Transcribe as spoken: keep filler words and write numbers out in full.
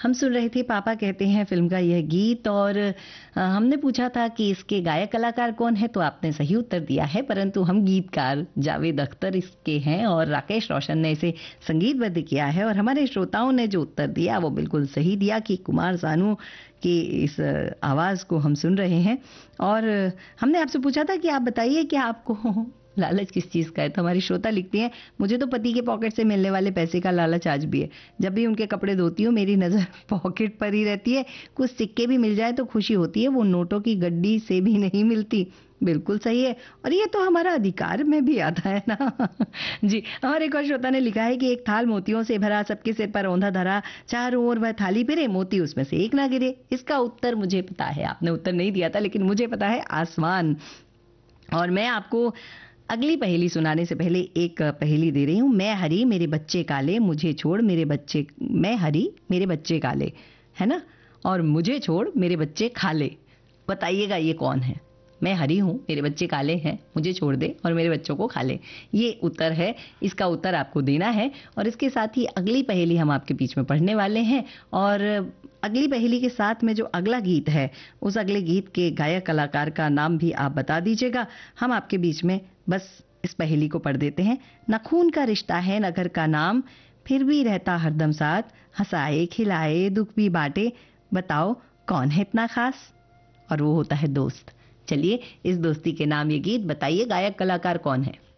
हम सुन रहे थे पापा कहते हैं फिल्म का यह गीत, और अ, हमने पूछा था कि इसके गायक कलाकार कौन है, तो आपने सही उत्तर दिया है, परंतु हम गीतकार जावेद अख्तर इसके हैं और राकेश रोशन ने इसे संगीतबद्ध किया है। और हमारे श्रोताओं ने जो उत्तर दिया वो बिल्कुल सही दिया कि कुमार सानू की इस अ, आवाज़ को हम सुन रहे हैं। और अ, हमने आपसे पूछा था कि आप बताइए कि आपको लालच किस चीज़ का है, तो हमारी श्रोता लिखती हैं, मुझे तो पति के पॉकेट से मिलने वाले पैसे का लालच आज भी है। जब भी उनके कपड़े धोती हूँ मेरी नज़र पॉकेट पर ही रहती है। कुछ सिक्के भी मिल जाए तो खुशी होती है, वो नोटों की गड्डी से भी नहीं मिलती। बिल्कुल सही है, और ये तो हमारा अधिकार में भी आता है ना। जी, और एक और श्रोता ने लिखा है कि एक थाल मोतियों से भरा, सबके सिर पर औंधा धरा, चारों ओर वह थाली फिरे, मोती उसमें से एक ना गिरे। इसका उत्तर मुझे पता है, आपने उत्तर नहीं दिया था लेकिन मुझे पता है, आसमान। और मैं आपको अगली पहेली सुनाने से पहले एक पहेली दे रही हूँ। मैं हरी मेरे बच्चे काले, मुझे छोड़ मेरे बच्चे, मैं हरी मेरे बच्चे काले, है ना, और मुझे छोड़ मेरे बच्चे खाले। बताइएगा ये कौन है? मैं हरी हूँ, मेरे बच्चे काले हैं, मुझे छोड़ दे और मेरे बच्चों को खा ले। ये उत्तर है, इसका उत्तर आपको देना है। और इसके साथ ही अगली पहेली हम आपके बीच में पढ़ने वाले हैं, और अगली पहेली के साथ में जो अगला गीत है, उस अगले गीत के गायक कलाकार का नाम भी आप बता दीजिएगा। हम आपके बीच में बस इस पहेली को पढ़ देते हैं। न खून का रिश्ता है न घर का नाम, फिर भी रहता हरदम साथ, हंसाए खिलाए दुख भी बांटे, बताओ कौन है इतना खास? और वो होता है दोस्त। चलिए, इस दोस्ती के नाम ये गीत, बताइए गायक कलाकार कौन है?